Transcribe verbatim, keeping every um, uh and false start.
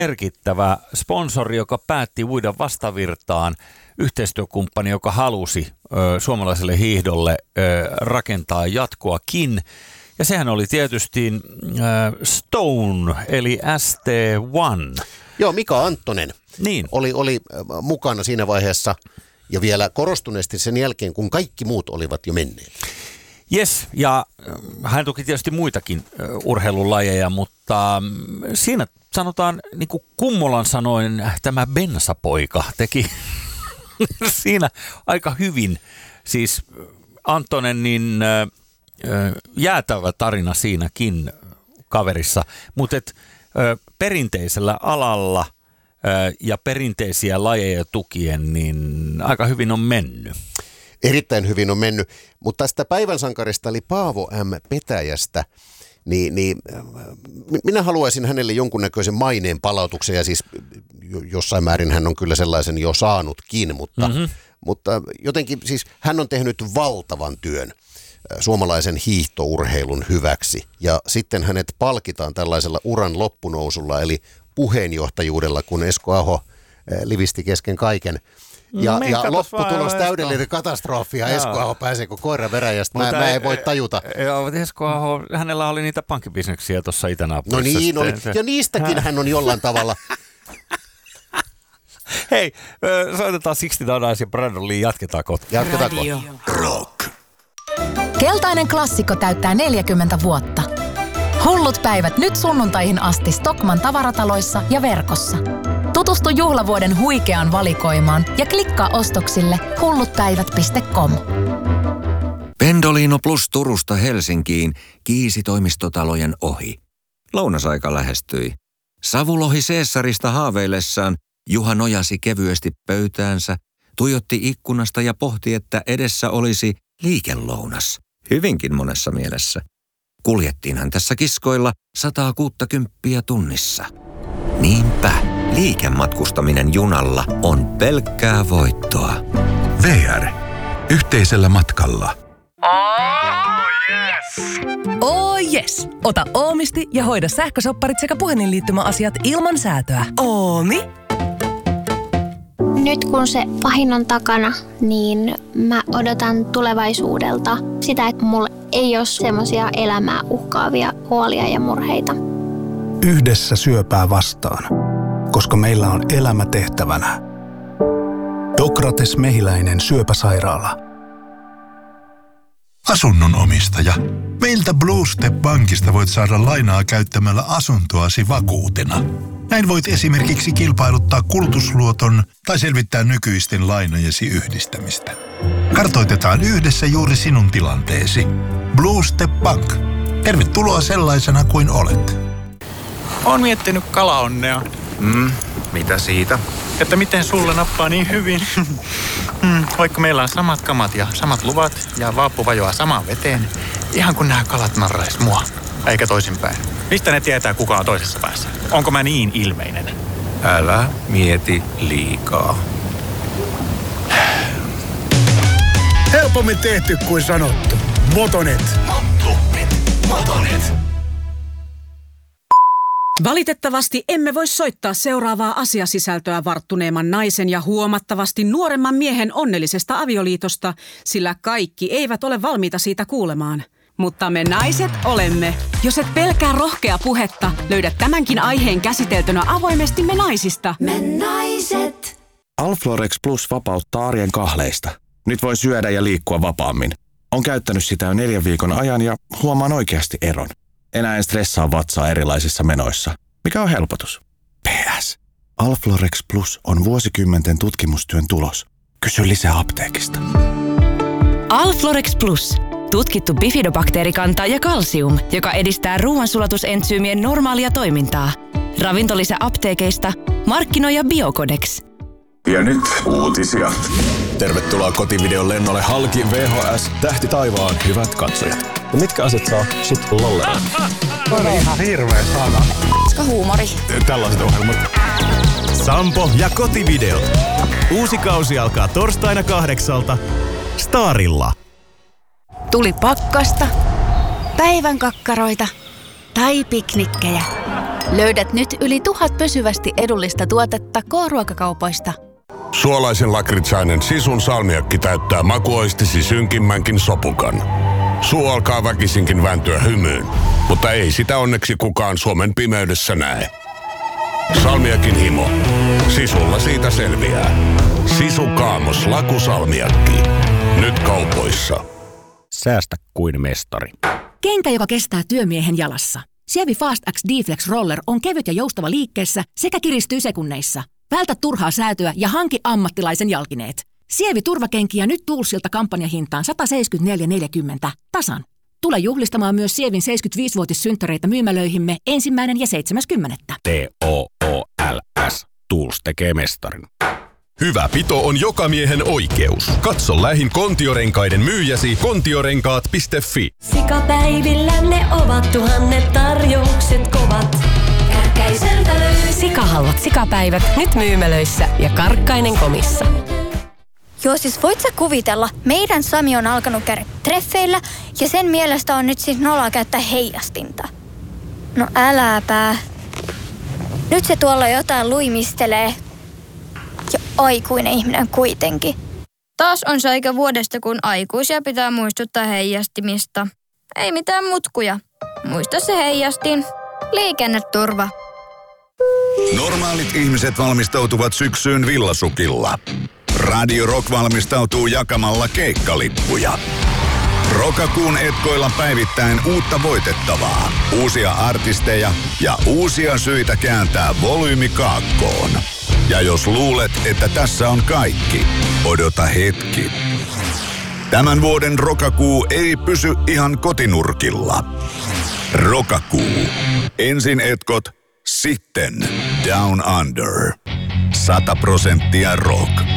merkittävä sponsori, joka päätti uida vastavirtaan, yhteistyökumppani, joka halusi ö, suomalaiselle hiihdolle ö, rakentaa jatkoakin. Ja sehän oli tietysti ö, Stone, eli S T yksi. Joo, Mika Anttonen niin. oli, oli mukana siinä vaiheessa ja vielä korostuneesti sen jälkeen, kun kaikki muut olivat jo menneet. Jes, ja hän tuki tietysti muitakin urheilulajeja, mutta siinä sanotaan, niin kuin Kummolan sanoin, tämä bensapoika teki siinä aika hyvin. Siis Anttonen, niin jäätävä tarina siinäkin kaverissa, mutta et, perinteisellä alalla ja perinteisiä lajeja tukien, niin aika hyvin on mennyt. Erittäin hyvin on mennyt, mutta tästä päivän sankarista eli Paavo M. Petäjästä, niin, niin minä haluaisin hänelle jonkunnäköisen maineen palautuksen, ja siis jossain määrin hän on kyllä sellaisen jo saanutkin, mutta, mm-hmm. mutta jotenkin siis hän on tehnyt valtavan työn suomalaisen hiihtourheilun hyväksi, ja sitten hänet palkitaan tällaisella uran loppunousulla, eli puheenjohtajuudella, kun Esko Aho livisti kesken kaiken. Ja, no, ja lopputulos täydellinen katastrofi ja Esko Aho pääsee kuin koira veräjästä. Mä, mä en voi tajuta. Joo, Esko Aho, hänellä oli niitä pankkibisneksiä tuossa itänaapurissa. No niin oli. Ja niistäkin hän on jollain tavalla. Hei, soitetaan sixty Days ja Brandon Lee. Jatketaanko? Jatketaanko? Rock. Keltainen klassikko täyttää neljäkymmentä vuotta. Hullut päivät nyt sunnuntaihin asti Stockmann tavarataloissa ja verkossa. Tutustu juhlavuoden huikeaan valikoimaan ja klikkaa ostoksille hullutpäivät piste com. Pendolino Plus Turusta Helsinkiin kiisi toimistotalojen ohi. Lounasaika lähestyi. Savulohi Caesarista haaveillessaan Juha nojasi kevyesti pöytäänsä, tuijotti ikkunasta ja pohti, että edessä olisi liikelounas. Hyvinkin monessa mielessä. Kuljettiinhan tässä kiskoilla sata kuusikymmentä tunnissa. Niinpä, liikematkustaminen junalla on pelkkää voittoa. V R. Yhteisellä matkalla. Oh yes! Oh yes! Ota Oomisti ja hoida sähkösopparit sekä puhelinliittymäasiat ilman säätöä. Oomi! Nyt kun se pahin on takana, niin mä odotan tulevaisuudelta sitä, että mulla ei ole semmoisia elämää uhkaavia huolia ja murheita. Yhdessä syöpää vastaan, koska meillä on elämä tehtävänä. Dokrates Mehiläinen syöpäsairaala. Asunnon omistaja. Meiltä Blue Step Bankista voit saada lainaa käyttämällä asuntoasi vakuutena. Näin voit esimerkiksi kilpailuttaa kulutusluoton tai selvittää nykyisten lainojesi yhdistämistä. Kartoitetaan yhdessä juuri sinun tilanteesi. Blue Step Bank. Tervetuloa sellaisena kuin olet. Oon miettinyt kalaonnea. Mm, mitä siitä? Että miten sulle nappaa niin hyvin. mm, vaikka meillä on samat kamat ja samat luvat ja vaappu vajoaa samaan veteen, ihan kun nämä kalat narrais mua, eikä toisinpäin. Mistä ne tietää, kuka on toisessa päässä? Onko mä niin ilmeinen? Älä mieti liikaa. Helpommin tehty kuin sanottu. Motonet. Motonet. Motonet. Valitettavasti emme voi soittaa seuraavaa asiasisältöä varttuneemman naisen ja huomattavasti nuoremman miehen onnellisesta avioliitosta, sillä kaikki eivät ole valmiita siitä kuulemaan. Mutta me naiset olemme. Jos et pelkää rohkea puhetta, löydät tämänkin aiheen käsiteltynä avoimesti Me naisista. Me naiset. Alflorex Plus vapauttaa arjen kahleista. Nyt voi syödä ja liikkua vapaammin. On käyttänyt sitä jo neljän viikon ajan ja huomaan oikeasti eron. Enää en stressaa vatsaa erilaisissa menoissa. Mikä on helpotus? P S. Alflorex Plus on vuosikymmenten tutkimustyön tulos. Kysy lisää apteekista. Alflorex Plus. Tutkittu bifidobakteerikanta ja kalsium, joka edistää ruoansulatusentsyymien normaalia toimintaa. Ravintolisä apteekeista. Markkinoija Biocodex. Ja nyt uutisia. Tervetuloa kotivideon lennolle halki V H S Tähti taivaan hyvät katsojat. Ja mitkä asiat saa sit lollella? On ihan hirveä sana. Koska huumori. Tällaiset ohjelmat. Sampo ja kotivideot. Uusi kausi alkaa torstaina kahdeksalta Starilla. Tuli pakkasta, päivän kakkaroita tai piknikkejä. Löydät nyt yli tuhat pysyvästi edullista tuotetta K-ruokakaupoista. Suolaisen lakritsainen Sisun salmiakki täyttää makuoistisi synkimmänkin sopukan. Suu alkaa väkisinkin vääntyä hymyyn, mutta ei sitä onneksi kukaan Suomen pimeydessä näe. Salmiakin himo. Sisulla siitä selviää. Sisu Kaamos lakusalmiakki. Nyt kaupoissa. Säästä kuin mestari. Kenkä, joka kestää työmiehen jalassa. Sievi Fast X D-Flex Roller on kevyt ja joustava liikkeessä sekä kiristyy sekunneissa. Vältä turhaa säätöä ja hanki ammattilaisen jalkineet. Sievi turvakenkiä nyt Toolsilta kampanjahintaan sata seitsemänkymmentäneljä neljäkymmentä tasan. Tule juhlistamaan myös Sievin seitsemänkymmentäviisivuotissynttäreitä myymälöihin ensimmäinen ja seitsemäs kymmenettä. T O O L S. Tools tekee mestarin. Hyvä pito on joka miehen oikeus. Katso lähin Kontiorenkaiden myyjäsi kontiorenkaat piste fi. Sikapäivillä ne ovat tuhannet tarjoukset kovat. Kärkäiseltä löytyy. Sikahalvat sikapäivät nyt myymälöissä ja Karkkainen komissa. Joo, siis voit sä kuvitella, meidän Sami on alkanut käydä treffeillä ja sen mielestä on nyt siis noloa käyttää heijastinta. No äläpä. Nyt se tuolla jotain luimistelee. Ja aikuinen ihminen kuitenkin. Taas on se aika vuodesta, kun aikuisia pitää muistuttaa heijastimista. Ei mitään mutkuja. Muista se heijastin. Liikenneturva. Normaalit ihmiset valmistautuvat syksyyn villasukilla. Radio Rock valmistautuu jakamalla keikkalippuja. Rokakuun etkoilla päivittäin uutta voitettavaa, uusia artisteja ja uusia syitä kääntää volyymi kaakkoon. Ja jos luulet, että tässä on kaikki, odota hetki. Tämän vuoden Rokakuu ei pysy ihan kotinurkilla. Rokakuu. Ensin etkot, sitten Down Under. Sata prosenttia rock.